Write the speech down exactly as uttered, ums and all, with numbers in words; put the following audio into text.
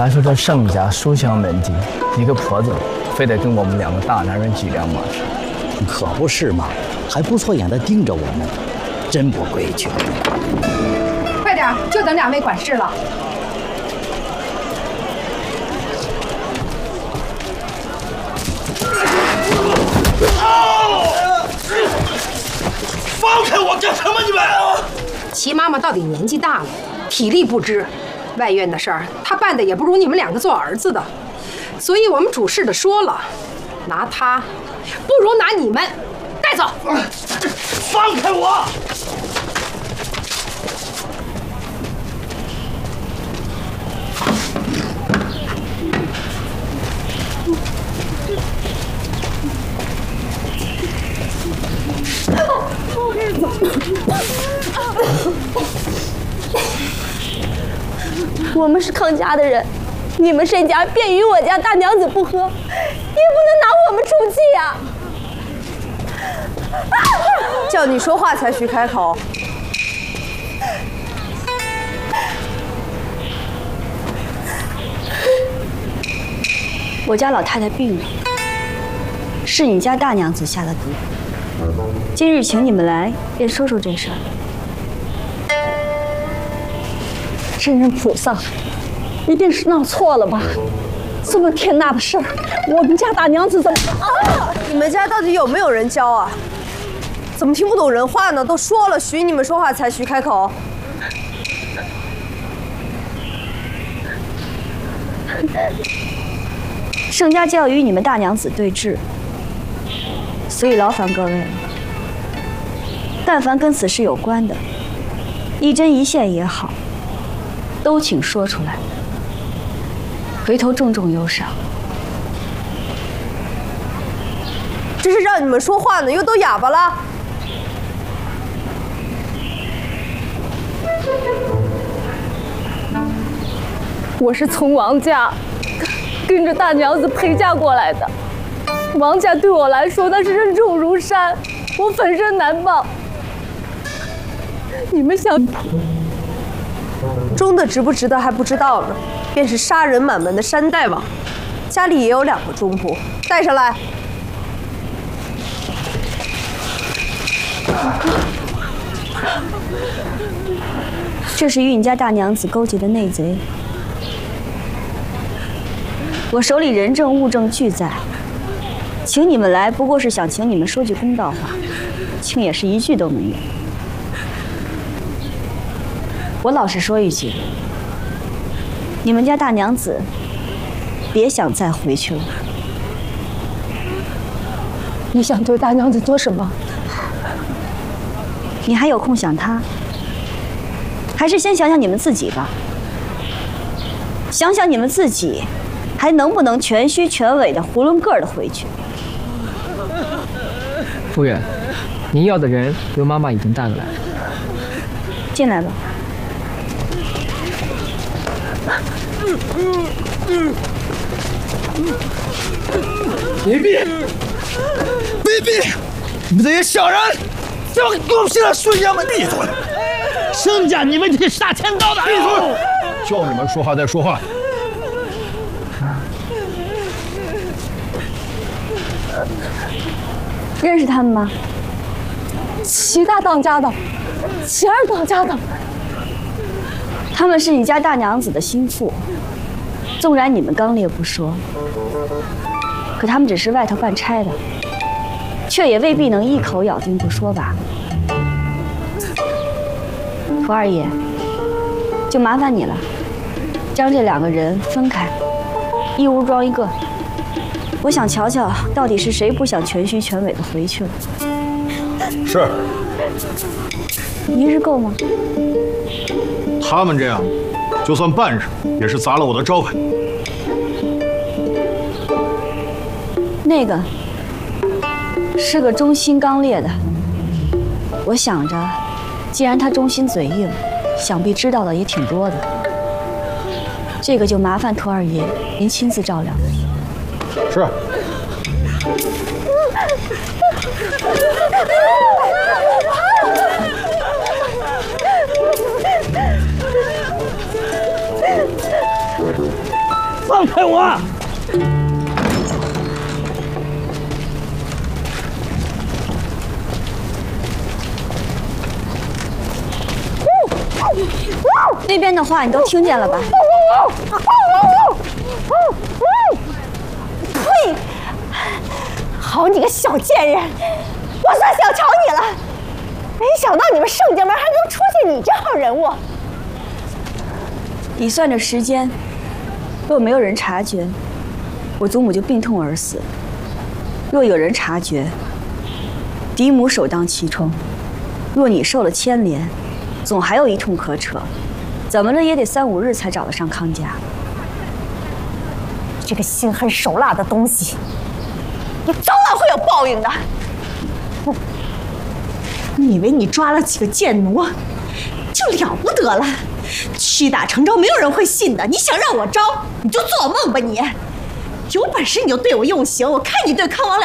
还说这盛家书香门第，一个婆子非得跟我们两个大男人举两码事。 可不是嘛，还不错眼的盯着我们，真不规矩。 快点，就等两位管事了。 放开我，干什么你们？ 齐妈妈到底年纪大了，体力不支，外院的事儿她办的也不如你们两个做儿子的，所以我们主事的说了，拿她不如拿你们，带走。 放开我！ 我们是康家的人，你们沈家便与我家大娘子不和，也不能拿我们出气呀！ 叫你说话才许开口。 我家老太太病了，是你家大娘子下的毒。今日请你们来，便说说这事儿。 真人菩萨，一定是闹错了吧？这么天大的事儿，我们家大娘子怎么…… 啊！你们家到底有没有人教啊？怎么听不懂人话呢？都说了，许你们说话才许开口。 盛家就要与你们大娘子对峙，所以劳烦各位了。但凡跟此事有关的，一针一线也好，都请说出来，回头重重有赏。 这是让你们说话呢，又都哑巴了。 我是从王家跟着大娘子陪嫁过来的，王家对我来说那是任重如山，我粉身难报。你们想忠的值不值得还不知道呢，便是杀人满门的山大王，家里也有两个忠仆，带上来。 这是与你家大娘子勾结的内贼，我手里人证物证俱在，请你们来不过是想请你们说句公道话，竟也是一句都没有。我老实说一句，你们家大娘子别想再回去了。 你想对大娘子做什么？ 你还有空想她？还是先想想你们自己吧。想想你们自己，还能不能全虚全伪的囫囵个儿的回去？ 夫人，您要的人刘妈妈已经带过来了。 进来吧。 卑鄙！卑鄙！你们这些小人，怎么给我现在顺爷们闭嘴！盛家你们这是大千刀的！闭嘴！ 叫你们说话再说话。 认识他们吗？齐大当家的，齐二当家的， 他们是你家大娘子的心腹。纵然你们刚烈不说，可他们只是外头办差的，却也未必能一口咬定不说吧。涂二爷，就麻烦你了，将这两个人分开，一屋装一个。我想瞧瞧，到底是谁不想全虚全伪的回去了。 是。 一日够吗？ 他们这样，就算办上，也是砸了我的招牌。 那个是个忠心刚烈的，我想着，既然他忠心嘴硬，想必知道的也挺多的。这个就麻烦涂二爷您亲自照料。 是。 害我！ 那边的话你都听见了吧？ 呸！好你个小贱人，我算小瞧你了。没想到你们盛家门还能出现你这号人物。 你算着时间，若没有人察觉，我祖母就病痛而死；若有人察觉，嫡母首当其冲。若你受了牵连，总还有一通可扯，怎么了也得三五日才找得上康家。 这个心狠手辣的东西，你早晚会有报应的。你以为你抓了几个贱奴就了不得了？屈打成招，没有人会信的。你想让我招，你就做梦吧你！有本事你就对我用刑，我看你对康王